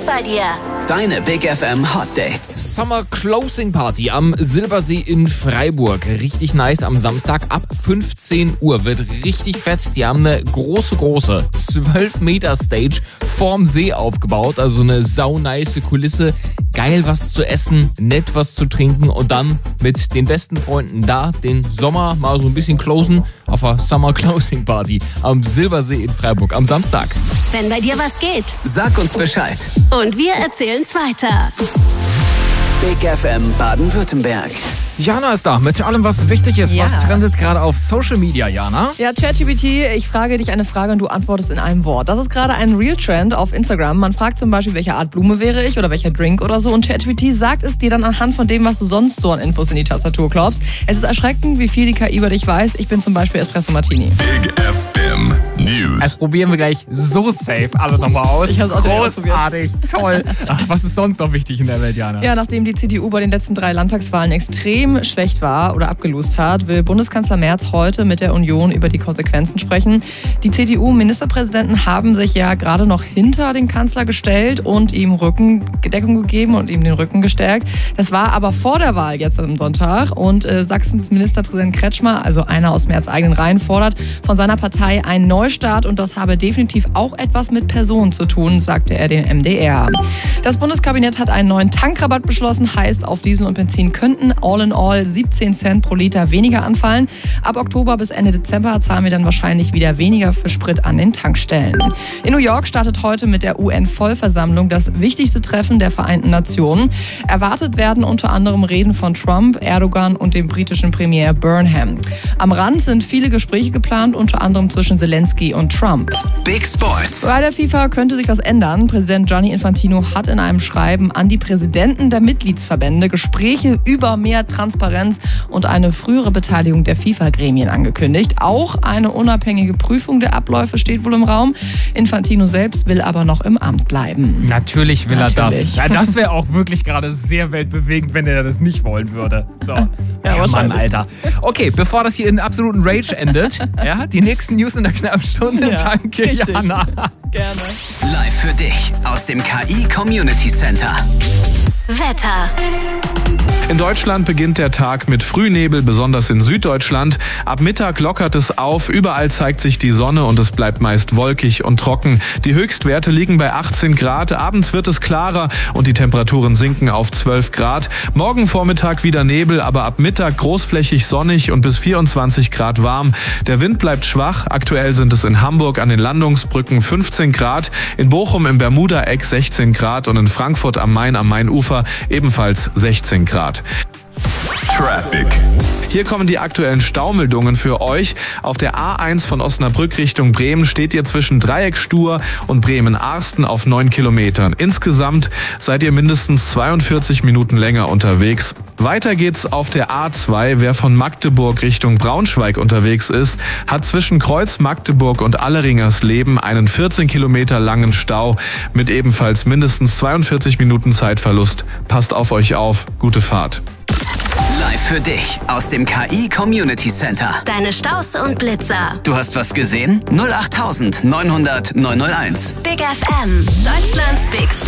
bei dir. Deine Big FM Hot Dates. Summer Closing Party am Silbersee in Freiburg. Richtig nice am Samstag ab 15 Uhr. Wird richtig fett. Die haben eine große 12 Meter Stage vorm See aufgebaut. Also eine saunice Kulisse. Geil was zu essen, nett was zu trinken und dann mit den besten Freunden da den Sommer mal so ein bisschen closen auf einer Summer Closing Party am Silbersee in Freiburg am Samstag. Wenn bei dir was geht. Sag uns Bescheid. Und wir erzählen's weiter. Big FM Baden-Württemberg. Jana ist da mit allem, was wichtig ist. Ja. Was trendet gerade auf Social Media, Jana? Ja, ChatGPT, ich frage dich eine Frage und du antwortest in einem Wort. Das ist gerade ein Real-Trend auf Instagram. Man fragt zum Beispiel, welche Art Blume wäre ich oder welcher Drink oder so. Und ChatGPT sagt es dir dann anhand von dem, was du sonst so an Infos in die Tastatur klopfst. Es ist erschreckend, wie viel die KI über dich weiß. Ich bin zum Beispiel Espresso Martini. Big FM News. Das probieren wir gleich so safe alle nochmal aus. Ich hab's auch direkt ausprobiert. Großartig, toll. Ach, was ist sonst noch wichtig in der Welt, Jana? Ja, nachdem die CDU bei den letzten 3 Landtagswahlen extrem schlecht war oder abgelost hat, will Bundeskanzler Merz heute mit der Union über die Konsequenzen sprechen. Die CDU-Ministerpräsidenten haben sich ja gerade noch hinter den Kanzler gestellt und ihm Rückendeckung gegeben und ihm den Rücken gestärkt. Das war aber vor der Wahl jetzt am Sonntag und Sachsens Ministerpräsident Kretschmer, also einer aus Merz eigenen Reihen, fordert von seiner Partei einen Neustart und das habe definitiv auch etwas mit Personen zu tun, sagte er dem MDR. Das Bundeskabinett hat einen neuen Tankrabatt beschlossen, heißt auf Diesel und Benzin könnten all in all 17 Cent pro Liter weniger anfallen. Ab Oktober bis Ende Dezember zahlen wir dann wahrscheinlich wieder weniger für Sprit an den Tankstellen. In New York startet heute mit der UN-Vollversammlung das wichtigste Treffen der Vereinten Nationen. Erwartet werden unter anderem Reden von Trump, Erdogan und dem britischen Premier Burnham. Am Rand sind viele Gespräche geplant, unter anderem zwischen Zelensky und Trump. Big Sports. Bei der FIFA könnte sich was ändern. Präsident Gianni Infantino hat in einem Schreiben an die Präsidenten der Mitgliedsverbände Gespräche über mehr Transparenz und eine frühere Beteiligung der FIFA-Gremien angekündigt. Auch eine unabhängige Prüfung der Abläufe steht wohl im Raum. Infantino selbst will aber noch im Amt bleiben. Natürlich will er das. Natürlich. Ja, das wäre auch wirklich gerade sehr weltbewegend, wenn er das nicht wollen würde. So. Ja, Mann, wahrscheinlich. Alter. Okay, bevor das hier in absoluten Rage endet, ja, die nächsten News in der knappen Stunde. Ja, Danke, richtig. Jana. Gerne. Live für dich aus dem KI Community Center. Wetter. In Deutschland beginnt der Tag mit Frühnebel, besonders in Süddeutschland. Ab Mittag lockert es auf, überall zeigt sich die Sonne und es bleibt meist wolkig und trocken. Die Höchstwerte liegen bei 18 Grad, abends wird es klarer und die Temperaturen sinken auf 12 Grad. Morgen Vormittag wieder Nebel, aber ab Mittag großflächig sonnig und bis 24 Grad warm. Der Wind bleibt schwach, aktuell sind es in Hamburg an den Landungsbrücken 15 Grad, in Bochum im Bermuda-Eck 16 Grad und in Frankfurt am Main am Mainufer ebenfalls 16 Grad. Traffic. Hier kommen die aktuellen Staumeldungen für euch. Auf der A1 von Osnabrück Richtung Bremen steht ihr zwischen Dreieckstuhr und Bremen-Arsten auf 9 Kilometern. Insgesamt seid ihr mindestens 42 Minuten länger unterwegs. Weiter geht's auf der A2. Wer von Magdeburg Richtung Braunschweig unterwegs ist, hat zwischen Kreuz Magdeburg und Alleringersleben einen 14 Kilometer langen Stau mit ebenfalls mindestens 42 Minuten Zeitverlust. Passt auf euch auf. Gute Fahrt. Live für dich aus dem KI Community Center. Deine Staus und Blitzer. Du hast was gesehen? 08900 901. Big FM. Deutschlands Big Star.